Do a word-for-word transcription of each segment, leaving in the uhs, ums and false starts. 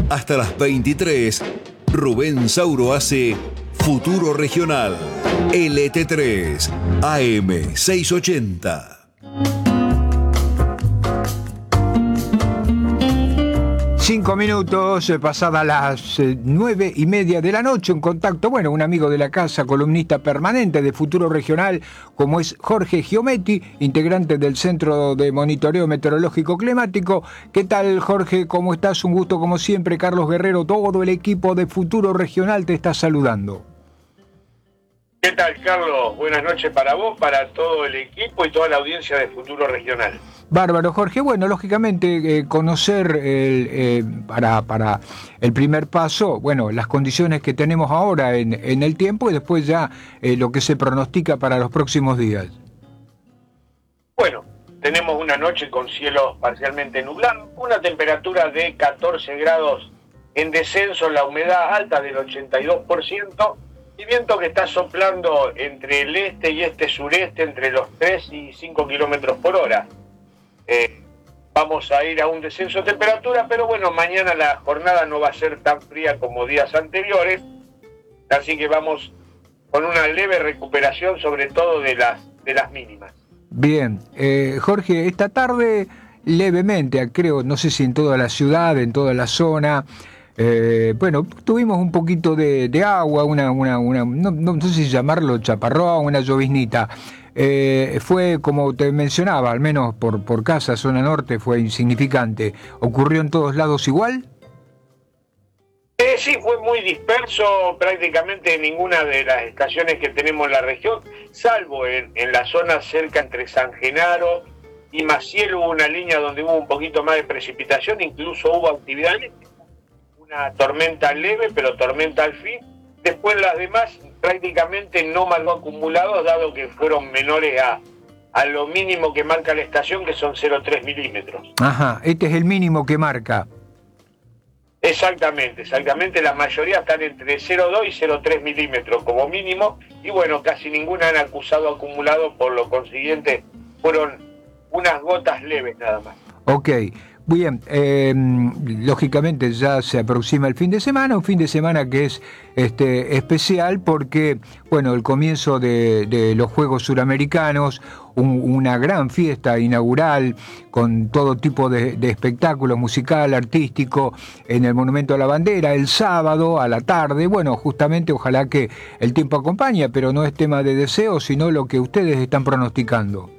Hasta las veintitrés, Rubén Sauro hace Futuro Regional. L T tres, A M seiscientos ochenta. Cinco minutos, eh, pasadas las eh, nueve y media de la noche, en contacto, bueno, un amigo de la casa, columnista permanente de Futuro Regional, como es Jorge Giometti, integrante del Centro de Monitoreo Meteorológico Climático. ¿Qué tal, Jorge? ¿Cómo estás? Un gusto como siempre. Carlos Guerrero, todo el equipo de Futuro Regional te está saludando. ¿Qué tal, Carlos? Buenas noches para vos, para todo el equipo y toda la audiencia de Futuro Regional. Bárbaro, Jorge. Bueno, lógicamente eh, conocer el, eh, para, para el primer paso, bueno, las condiciones que tenemos ahora en, en el tiempo y después ya eh, lo que se pronostica para los próximos días. Bueno, tenemos una noche con cielo parcialmente nublado, una temperatura de catorce grados en descenso, la humedad alta del ochenta y dos por ciento y viento que está soplando entre el este y este sureste entre los tres y cinco kilómetros por hora. Eh, vamos a ir a un descenso de temperatura, pero bueno, mañana la jornada no va a ser tan fría como días anteriores, así que vamos con una leve recuperación, sobre todo de las, de las mínimas. Bien, eh, Jorge, esta tarde levemente, creo, no sé si en toda la ciudad, en toda la zona, eh, bueno, tuvimos un poquito de, de agua, una, una, una no, no, no sé si llamarlo chaparrón, una lloviznita. Eh, fue, como te mencionaba, al menos por, por casa, zona norte, fue insignificante. ¿Ocurrió en todos lados igual? Eh, sí, fue muy disperso, prácticamente en ninguna de las estaciones que tenemos en la región, salvo en, en la zona cerca entre San Genaro y Maciel hubo una línea donde hubo un poquito más de precipitación, incluso hubo actividad, una tormenta leve, pero tormenta al fin. Después las demás prácticamente no marcó acumulados, dado que fueron menores a, a lo mínimo que marca la estación, que son cero coma tres milímetros. Ajá, este es el mínimo que marca. Exactamente, exactamente. La mayoría están entre cero coma dos y cero coma tres milímetros como mínimo, y bueno, casi ninguna han acusado acumulado, por lo consiguiente fueron unas gotas leves nada más. Ok. Bien, eh, lógicamente ya se aproxima el fin de semana, un fin de semana que es este, especial porque, bueno, el comienzo de, de los Juegos Suramericanos, un, una gran fiesta inaugural con todo tipo de, de espectáculo musical, artístico, en el Monumento a la Bandera, el sábado a la tarde. Bueno, justamente ojalá que el tiempo acompañe, pero no es tema de deseo, sino lo que ustedes están pronosticando.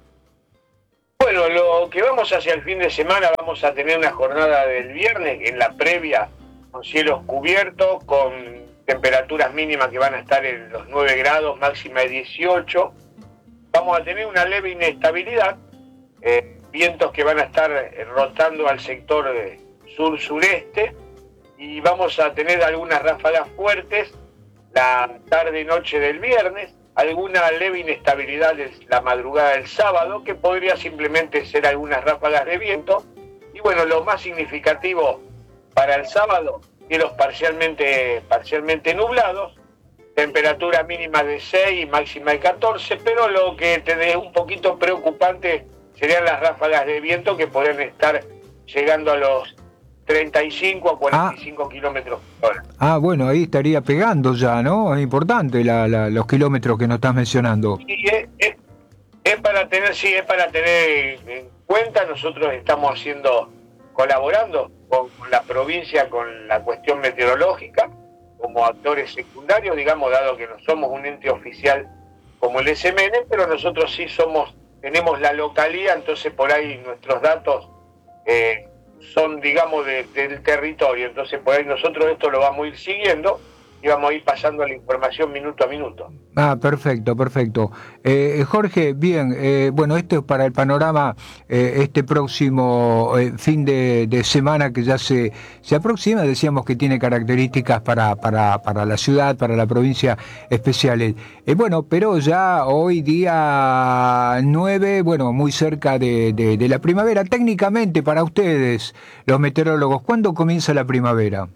Bueno, lo que vamos hacia el fin de semana, vamos a tener una jornada del viernes en la previa con cielos cubiertos, con temperaturas mínimas que van a estar en los nueve grados, máxima de dieciocho. Vamos a tener una leve inestabilidad, eh, vientos que van a estar rotando al sector sur-sureste, y vamos a tener algunas ráfagas fuertes la tarde y noche del viernes, alguna leve inestabilidad la madrugada del sábado, que podría simplemente ser algunas ráfagas de viento. Y bueno, lo más significativo para el sábado, cielos parcialmente, parcialmente nublados, temperatura mínima de seis y máxima de catorce, pero lo que te es un poquito preocupante serían las ráfagas de viento, que podrían estar llegando a los treinta y cinco a cuarenta y cinco ah. kilómetros por hora. Ah, bueno, ahí estaría pegando ya, ¿no? Es importante la, la, los kilómetros que nos estás mencionando. Sí, es, es, es para tener, sí, es para tener en cuenta. Nosotros estamos haciendo, colaborando con, con la provincia, con la cuestión meteorológica, como actores secundarios, digamos, dado que no somos un ente oficial como el S M N, pero nosotros sí somos, tenemos la localía, entonces por ahí nuestros datos eh, son, digamos, de, del territorio, entonces por ahí nosotros esto lo vamos a ir siguiendo y vamos a ir pasando la información minuto a minuto. Ah, perfecto, perfecto. Eh, Jorge, bien, eh, bueno, esto es para el panorama, eh, este próximo eh, fin de, de semana que ya se, se aproxima. Decíamos que tiene características para, para, para la ciudad, para la provincia especiales. Eh, bueno, pero ya hoy día nueve, bueno, muy cerca de, de, de la primavera. Técnicamente para ustedes, los meteorólogos, ¿cuándo comienza la primavera?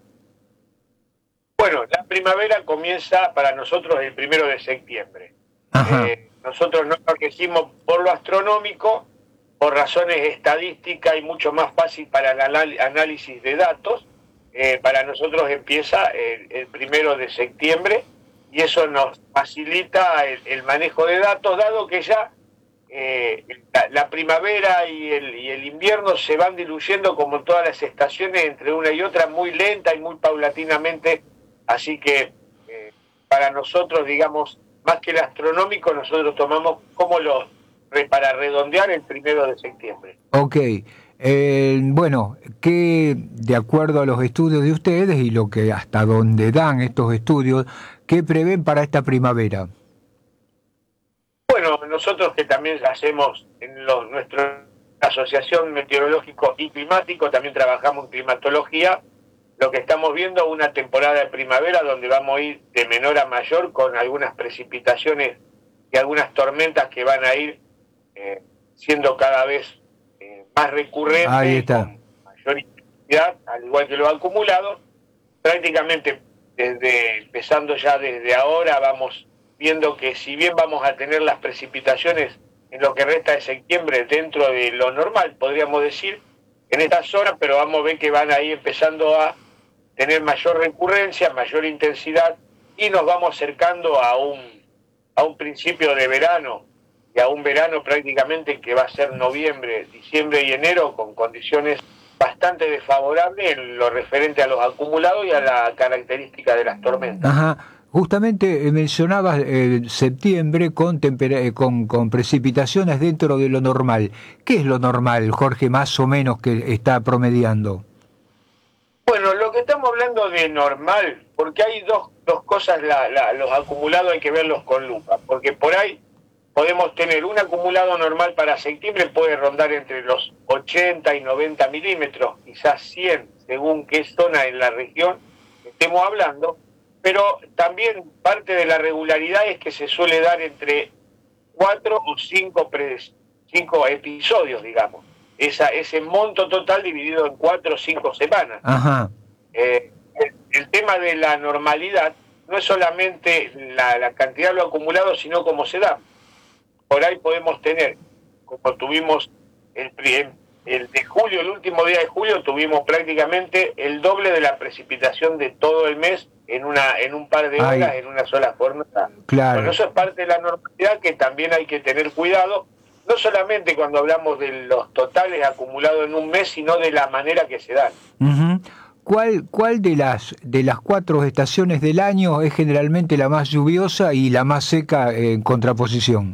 Bueno, la primavera comienza para nosotros el primero de septiembre. Eh, nosotros nos regimos por lo astronómico, por razones estadísticas y mucho más fácil para el análisis de datos. eh, para nosotros empieza el, el primero de septiembre, y eso nos facilita el, el manejo de datos, dado que ya eh, la, la primavera y el, y el invierno se van diluyendo como en todas las estaciones entre una y otra, muy lenta y muy paulatinamente, así que eh, para nosotros, digamos, más que el astronómico, nosotros tomamos como los, para redondear, el primero de septiembre. Ok. Eh, bueno, que de acuerdo a los estudios de ustedes y lo que hasta donde dan estos estudios, ¿qué prevén para esta primavera? Bueno, nosotros que también hacemos en lo, nuestra asociación meteorológico y climático, también trabajamos en climatología, lo que estamos viendo es una temporada de primavera donde vamos a ir de menor a mayor con algunas precipitaciones y algunas tormentas que van a ir eh, siendo cada vez eh, más recurrentes. Ahí está. Con mayor intensidad, al igual que los acumulados. Prácticamente desde empezando ya desde ahora vamos viendo que si bien vamos a tener las precipitaciones en lo que resta de septiembre dentro de lo normal, podríamos decir, en estas horas, pero vamos a ver que van a ir empezando a tener mayor recurrencia, mayor intensidad, y nos vamos acercando a un, a un principio de verano, y a un verano prácticamente que va a ser noviembre, diciembre y enero, con condiciones bastante desfavorables en lo referente a los acumulados y a la característica de las tormentas. Ajá. Justamente eh, mencionabas eh, septiembre con, tempera eh, con, con precipitaciones dentro de lo normal. ¿Qué es lo normal, Jorge, más o menos que está promediando? Bueno, lo que estamos hablando de normal, porque hay dos, dos cosas, la, la, los acumulados hay que verlos con lupa, porque por ahí podemos tener un acumulado normal para septiembre, puede rondar entre los ochenta y noventa milímetros, quizás cien, según qué zona en la región estemos hablando, pero también parte de la regularidad es que se suele dar entre cuatro o cinco, pre, cinco episodios, digamos. Esa, ese monto total dividido en cuatro o cinco semanas. Ajá. Eh, el, el tema de la normalidad no es solamente la, la cantidad de lo acumulado, sino cómo se da. Por ahí podemos tener, como tuvimos el, el de julio, el último día de julio, tuvimos prácticamente el doble de la precipitación de todo el mes en una en un par de horas, Ay. en una sola jornada. Claro. Bueno, eso es parte de la normalidad que también hay que tener cuidado, no solamente cuando hablamos de los totales acumulados en un mes, sino de la manera que se dan. Uh-huh. ¿Cuál, cuál de las de las cuatro estaciones del año es generalmente la más lluviosa y la más seca en contraposición?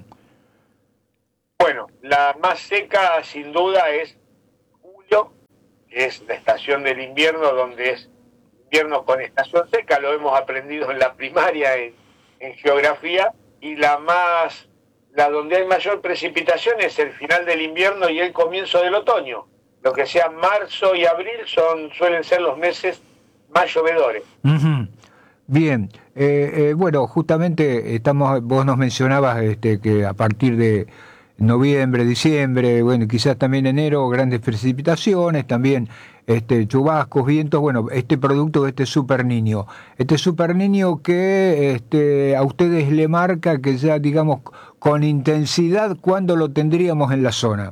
Bueno, la más seca sin duda es julio, que es la estación del invierno, donde es invierno con estación seca, lo hemos aprendido en la primaria en, en geografía, y la más, la donde hay mayor precipitación es el final del invierno y el comienzo del otoño. Lo que sea marzo y abril son suelen ser los meses más llovedores. Uh-huh. Bien, eh, eh, bueno, justamente estamos, vos nos mencionabas este, que a partir de noviembre, diciembre, bueno, quizás también enero, grandes precipitaciones, también este, chubascos, vientos, bueno, este producto de este Super Niño. Este Super Niño que este, a ustedes le marca que ya, digamos, con intensidad, ¿cuándo lo tendríamos en la zona?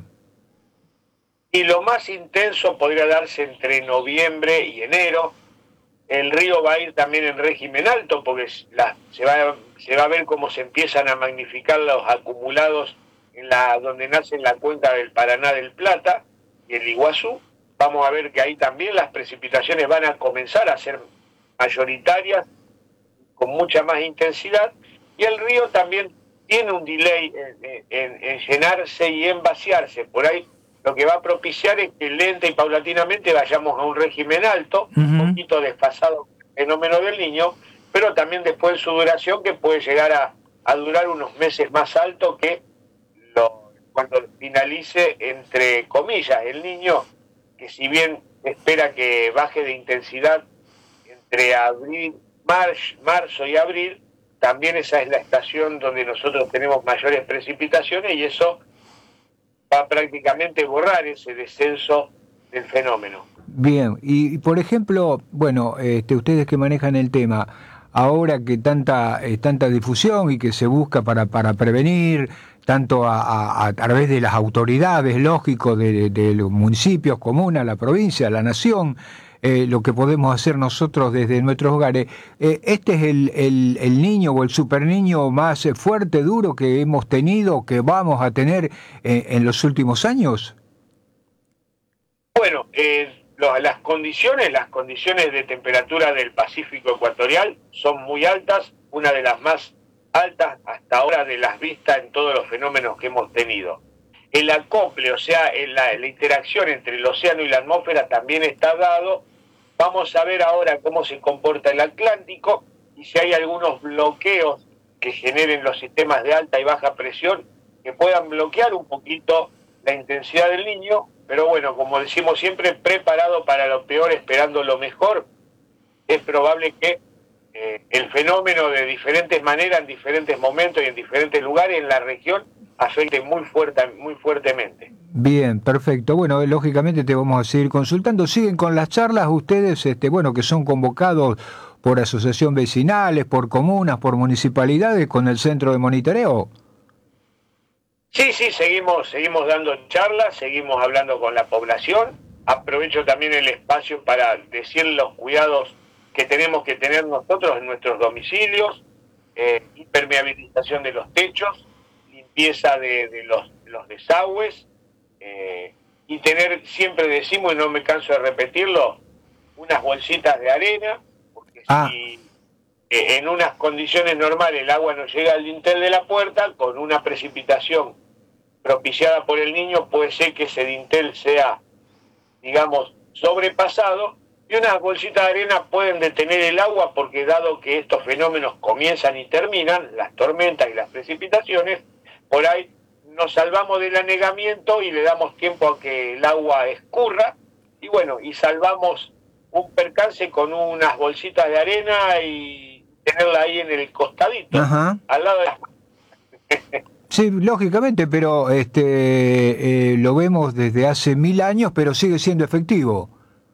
Y lo más intenso podría darse entre noviembre y enero. El río va a ir también en régimen alto, porque la, se, va, se va a ver cómo se empiezan a magnificar los acumulados en la donde nace la cuenca del Paraná del Plata y el Iguazú. Vamos a ver que ahí también las precipitaciones van a comenzar a ser mayoritarias, con mucha más intensidad, y el río también tiene un delay en, en, en llenarse y en vaciarse. Por ahí lo que va a propiciar es que lenta y paulatinamente vayamos a un régimen alto, uh-huh. un poquito desfasado con el fenómeno del Niño, pero también después su duración, que puede llegar a, a durar unos meses más alto que lo, cuando finalice, entre comillas, el Niño, que si bien espera que baje de intensidad entre abril, mar, marzo y abril, también esa es la estación donde nosotros tenemos mayores precipitaciones, y eso va a prácticamente borrar ese descenso del fenómeno. Bien, y por ejemplo, bueno, este, ustedes que manejan el tema, ahora que tanta eh, tanta difusión y que se busca para, para prevenir, tanto a, a, a través de las autoridades, lógico, de, de los municipios, comunas, la provincia, la nación, eh, lo que podemos hacer nosotros desde nuestros hogares. Eh, ¿Este es el, el, el niño o el super niño más fuerte, duro que hemos tenido, que vamos a tener eh, en los últimos años? Bueno, eh, lo, las condiciones, las condiciones de temperatura del Pacífico ecuatorial son muy altas, una de las más altas hasta ahora de las vistas en todos los fenómenos que hemos tenido. El acople, o sea, en la, la interacción entre el océano y la atmósfera también está dado. Vamos a ver ahora cómo se comporta el Atlántico y si hay algunos bloqueos que generen los sistemas de alta y baja presión que puedan bloquear un poquito la intensidad del Niño, pero bueno, como decimos siempre, preparado para lo peor, esperando lo mejor. Es probable que eh, el fenómeno de diferentes maneras, en diferentes momentos y en diferentes lugares en la región afecte muy fuerte, muy fuertemente. Bien, perfecto. Bueno, lógicamente te vamos a seguir consultando. Siguen con las charlas ustedes, este, bueno, que son convocados por asociación vecinales, por comunas, por municipalidades, con el centro de monitoreo. Sí, sí, seguimos, seguimos dando charlas, seguimos hablando con la población. Aprovecho también el espacio para decir los cuidados que tenemos que tener nosotros en nuestros domicilios, eh, impermeabilización de los techos, limpieza de, de, los, de los desagües, eh, y tener, siempre decimos, y no me canso de repetirlo, unas bolsitas de arena, porque ah. si eh, en unas condiciones normales el agua no llega al dintel de la puerta, con una precipitación propiciada por el niño puede ser que ese dintel sea, digamos, sobrepasado, y unas bolsitas de arena pueden detener el agua porque dado que estos fenómenos comienzan y terminan, las tormentas y las precipitaciones, por ahí nos salvamos del anegamiento y le damos tiempo a que el agua escurra, y bueno, y salvamos un percance con unas bolsitas de arena y tenerla ahí en el costadito, Ajá. al lado de las... Sí, lógicamente, pero este eh, lo vemos desde hace mil años, pero sigue siendo efectivo.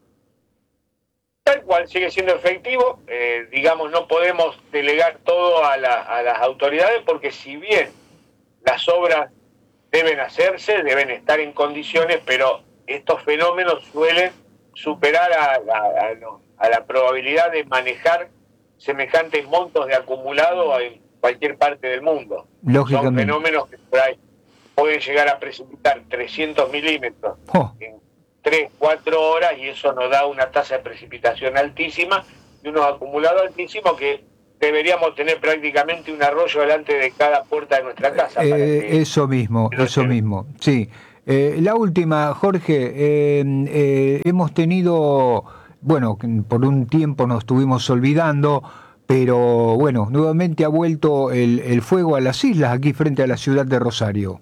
Tal cual, sigue siendo efectivo. Eh, digamos, no podemos delegar todo a, la, a las autoridades porque si bien las obras deben hacerse, deben estar en condiciones, pero estos fenómenos suelen superar a, a, a, no, a la probabilidad de manejar semejantes montos de acumulado en cualquier parte del mundo. Son fenómenos que por ahí pueden llegar a precipitar trescientos milímetros oh. en tres, cuatro horas, y eso nos da una tasa de precipitación altísima y unos acumulados altísimos que deberíamos tener prácticamente un arroyo delante de cada puerta de nuestra casa. Eh, para que eso mismo, eso mismo, sí. Eh, la última, Jorge, eh, eh, hemos tenido, bueno, por un tiempo nos estuvimos olvidando, pero bueno, nuevamente ha vuelto el, el fuego a las islas, aquí frente a la ciudad de Rosario.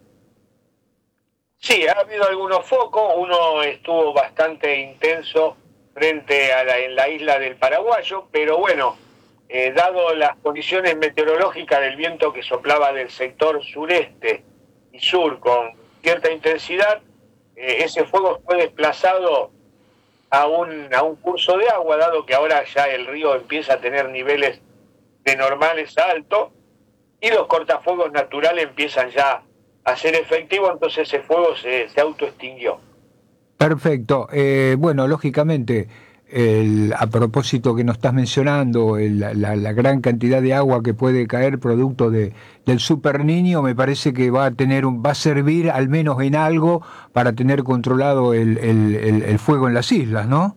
Sí, ha habido algunos focos, uno estuvo bastante intenso frente a la, en la isla del Paraguayo, pero bueno, eh, dado las condiciones meteorológicas del viento que soplaba del sector sureste y sur con cierta intensidad, eh, ese fuego fue desplazado a un, a un curso de agua, dado que ahora ya el río empieza a tener niveles de normales altos y los cortafuegos naturales empiezan ya a ser efectivos, entonces ese fuego se, se autoextinguió. Perfecto. Eh, bueno, lógicamente, el, a propósito que nos estás mencionando, el, la, la gran cantidad de agua que puede caer producto de, del Super Niño, me parece que va a tener un, va a servir al menos en algo para tener controlado el, el, el, el fuego en las islas, ¿no?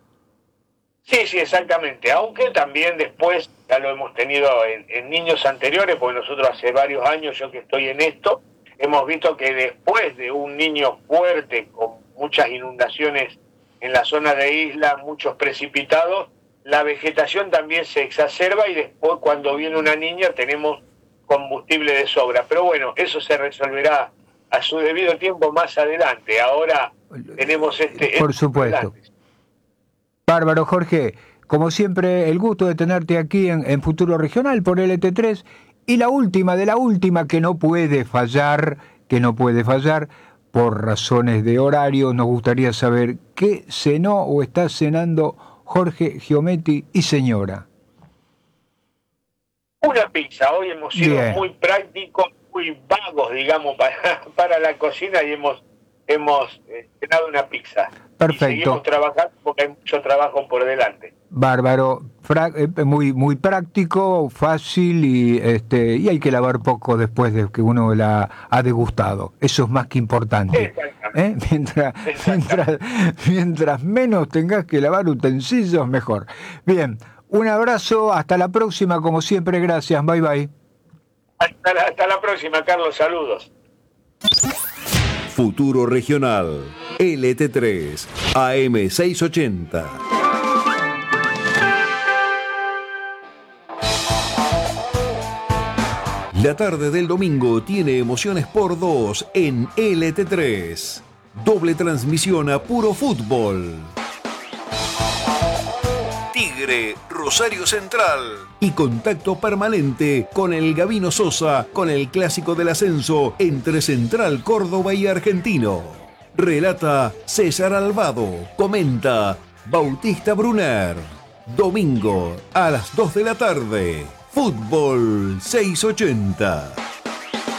Sí, sí, exactamente. Aunque también después, ya lo hemos tenido en, en niños anteriores, porque nosotros hace varios años, yo que estoy en esto, hemos visto que después de un niño fuerte, con muchas inundaciones en la zona de isla, muchos precipitados, la vegetación también se exacerba y después cuando viene una niña tenemos combustible de sobra. Pero bueno, eso se resolverá a su debido tiempo más adelante. Ahora tenemos este... Por supuesto. Bárbaro, Jorge. Como siempre, el gusto de tenerte aquí en, en Futuro Regional por L T tres. Y la última de la última que no puede fallar, que no puede fallar, por razones de horario, nos gustaría saber qué cenó o está cenando Jorge Giometti y señora. Una pizza. Hoy hemos sido Bien. muy prácticos, muy vagos, digamos, para, para la cocina y hemos hemos eh, cenado una pizza. Perfecto. Y seguimos trabajando porque hay mucho trabajo por delante. Bárbaro, Fra- eh, muy muy práctico, fácil y este y hay que lavar poco después de que uno la ha degustado. Eso es más que importante. ¿Eh? Mientras, mientras, mientras menos tengas que lavar utensilios, mejor. Bien, un abrazo, hasta la próxima, como siempre, gracias, bye bye. Hasta la, hasta la próxima, Carlos, saludos. Futuro Regional, L T tres, A M seiscientos ochenta. La tarde del domingo tiene emociones por dos en L T tres. Doble transmisión a puro fútbol. Tigre, Rosario Central. Y contacto permanente con el Gabino Sosa con el clásico del ascenso entre Central Córdoba y Argentino. Relata César Alvado. Comenta Bautista Brunner. Domingo a las dos de la tarde. Fútbol seiscientos ochenta.